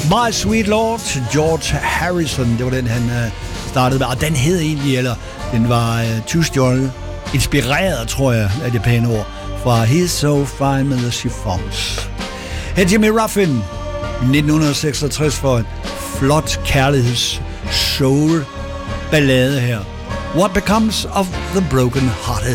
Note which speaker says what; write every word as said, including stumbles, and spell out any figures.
Speaker 1: My Sweet Lord, George Harrison, det var den, han uh, startede med. Og den hed egentlig, eller den var uh, tyvstjålet, inspireret, tror jeg, af det pæne ord, fra He's So Fine med The Chiffons. Her Jimmy Ruffin, nitten seksogtres, for en flot kærligheds-soul-ballade her. What Becomes of the Broken Hearted.